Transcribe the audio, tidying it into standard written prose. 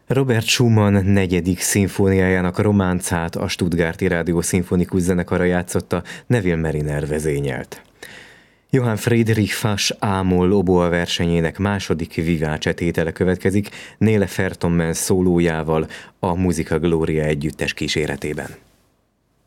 Robert Schumann negyedik szimfóniájának románcát a Stuttgarti Rádió Szimfonikus Zenekara játszotta, Neville Mariner vezényelt. Johann Friedrich Fasch A-moll oboa versenyének második Vivace tétele következik, Nele Fertonmen szólójával a Musica Gloria együttes kíséretében.